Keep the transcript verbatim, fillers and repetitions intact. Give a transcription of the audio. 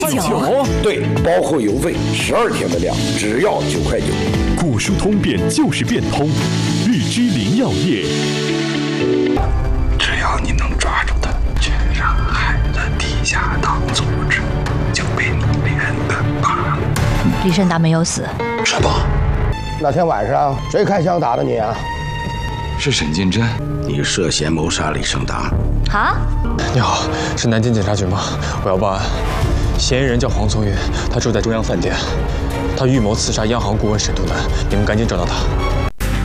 酒， 对，包括邮费，十二天的量，只要九块九。 古书通便就是变通，日之林药业。 只要你能抓住他，全上海的地下党组织就被你连的罢了。 李胜达没有死。 什么？ 那天晚上谁开枪打的你啊？ 是沈金珍。 你涉嫌谋杀李胜达。 啊？ 你好，是南京警察局吗？我要报案。嫌疑人叫黄从云，他住在中央饭店，他预谋刺杀央行顾问沈东南，你们赶紧找到他。